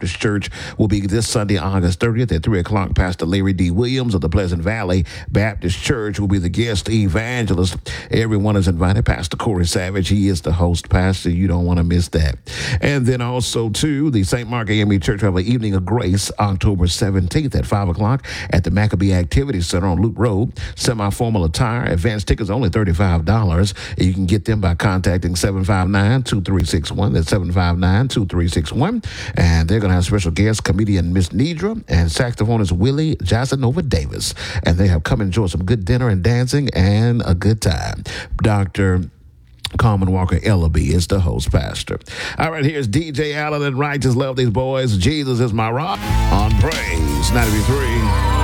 Baptist Church will be this Sunday, August 30th at 3 o'clock. Pastor Larry D. Williams of the Pleasant Valley Baptist Church will be the guest evangelist. Everyone is invited. Pastor Corey Savage, he is the host pastor. You don't want to miss that. And then also, too, the St. Mark AME Church will have an Evening of Grace October 17th at 5 o'clock at the Maccabee Activity Center on Loop Road. Semi-formal attire. Advanced tickets only $35. You can get them by contacting 759-2361. That's 759-2361. And they're going to have special guest comedian Miss Nidra and saxophonist Willie Jasanova Davis. And they have come enjoy some good dinner and dancing and a good time. Dr. Carmen Walker Ellaby is the host pastor. All right, here's DJ Allen and Righteous Love These Boys. Jesus is my rock on Praise 93.